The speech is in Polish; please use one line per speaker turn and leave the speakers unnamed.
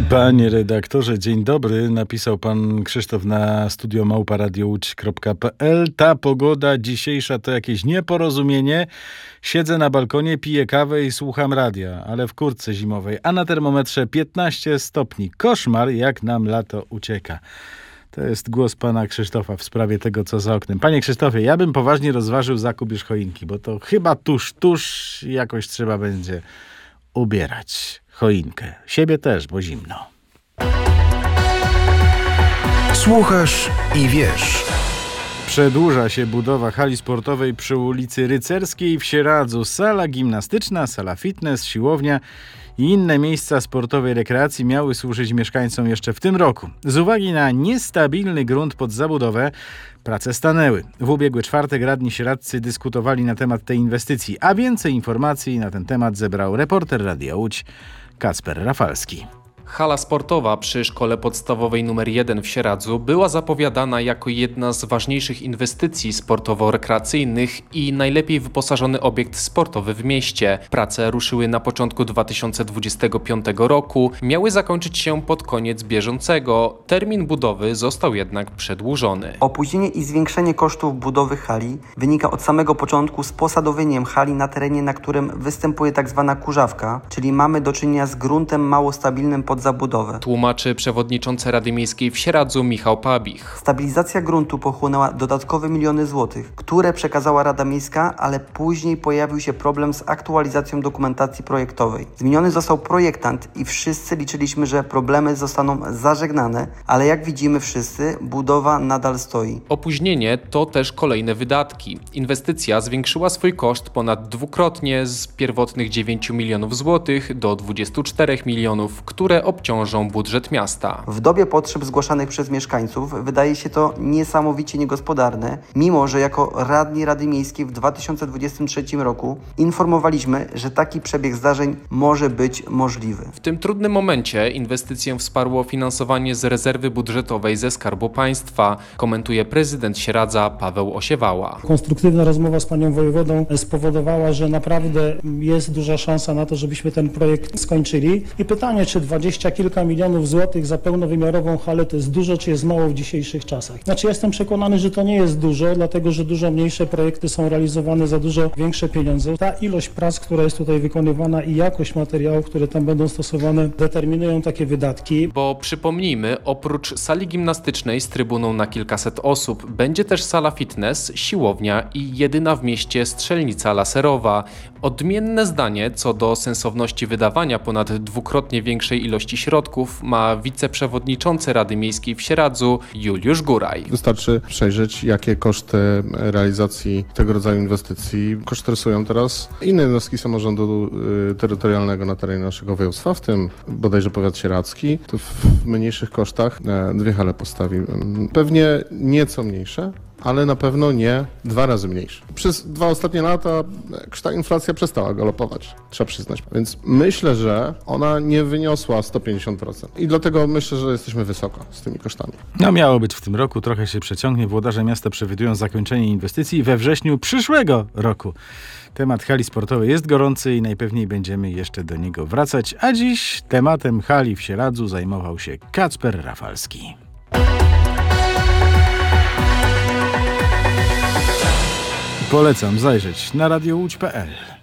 Panie redaktorze, dzień dobry. Napisał pan Krzysztof na studio@radiołódź.pl. Ta pogoda dzisiejsza to jakieś nieporozumienie. Siedzę na balkonie, piję kawę i słucham radia, ale w kurtce zimowej, a na termometrze 15 stopni. Koszmar, jak nam lato ucieka. To jest głos pana Krzysztofa w sprawie tego, co za oknem. Panie Krzysztofie, ja bym poważnie rozważył zakup już choinki, bo to chyba tuż jakoś trzeba będzie ubierać choinkę. Siebie też, bo zimno.
Słuchasz i wiesz.
Przedłuża się budowa hali sportowej przy ulicy Rycerskiej w Sieradzu. Sala gimnastyczna, sala fitness, siłownia i inne miejsca sportowej rekreacji miały służyć mieszkańcom jeszcze w tym roku. Z uwagi na niestabilny grunt pod zabudowę prace stanęły. W ubiegły czwartek radni sieradzcy dyskutowali na temat tej inwestycji, a więcej informacji na ten temat zebrał reporter Radia Łódź Kacper Rafalski.
Hala sportowa przy szkole podstawowej nr 1 w Sieradzu była zapowiadana jako jedna z ważniejszych inwestycji sportowo-rekreacyjnych i najlepiej wyposażony obiekt sportowy w mieście. Prace ruszyły na początku 2025 roku, miały zakończyć się pod koniec bieżącego. Termin budowy został jednak przedłużony.
Opóźnienie i zwiększenie kosztów budowy hali wynika od samego początku z posadowieniem hali na terenie, na którym występuje tzw. kurzawka, czyli mamy do czynienia z gruntem mało stabilnym pod zabudowę.
Tłumaczy przewodniczący Rady Miejskiej w Sieradzu Michał Pabich.
Stabilizacja gruntu pochłonęła dodatkowe miliony złotych, które przekazała Rada Miejska, ale później pojawił się problem z aktualizacją dokumentacji projektowej. Zmieniony został projektant i wszyscy liczyliśmy, że problemy zostaną zażegnane, ale jak widzimy wszyscy, budowa nadal stoi.
Opóźnienie to też kolejne wydatki. Inwestycja zwiększyła swój koszt ponad dwukrotnie z pierwotnych 9 milionów złotych do 24 milionów, które obciążą budżet miasta.
W dobie potrzeb zgłaszanych przez mieszkańców wydaje się to niesamowicie niegospodarne, mimo że jako radni Rady Miejskiej w 2023 roku informowaliśmy, że taki przebieg zdarzeń może być możliwy.
W tym trudnym momencie inwestycję wsparło finansowanie z rezerwy budżetowej ze Skarbu Państwa, komentuje prezydent Sieradza Paweł Osiewała.
Konstruktywna rozmowa z panią wojewodą spowodowała, że naprawdę jest duża szansa na to, żebyśmy ten projekt skończyli. I pytanie, czy 20 kilka milionów złotych za pełnowymiarową halę to jest dużo, czy jest mało w dzisiejszych czasach. Znaczy, ja jestem przekonany, że to nie jest dużo, dlatego że dużo mniejsze projekty są realizowane za dużo większe pieniądze. Ta ilość prac, która jest tutaj wykonywana i jakość materiałów, które tam będą stosowane, determinują takie wydatki.
Bo przypomnijmy, oprócz sali gimnastycznej z trybuną na kilkaset osób, będzie też sala fitness, siłownia i jedyna w mieście strzelnica laserowa. Odmienne zdanie co do sensowności wydawania ponad dwukrotnie większej ilości środków ma wiceprzewodniczący Rady Miejskiej w Sieradzu Juliusz Góraj.
Wystarczy przejrzeć, jakie koszty realizacji tego rodzaju inwestycji kosztorysują teraz inne jednostki samorządu terytorialnego na terenie naszego województwa, w tym bodajże powiat sieradzki. To w mniejszych kosztach dwie hale postawi. Pewnie nieco mniejsze, ale na pewno nie 2 razy mniejsze. Przez 2 ostatnie lata ta inflacja przestała galopować, trzeba przyznać. Więc myślę, że ona nie wyniosła 150%. I dlatego myślę, że jesteśmy wysoko z tymi kosztami.
No miało być w tym roku, trochę się przeciągnie. Włodarze miasta przewidują zakończenie inwestycji we wrześniu przyszłego roku. Temat hali sportowej jest gorący i najpewniej będziemy jeszcze do niego wracać. A dziś tematem hali w Sieradzu zajmował się Kacper Rafalski. Polecam zajrzeć na radiołódź.pl.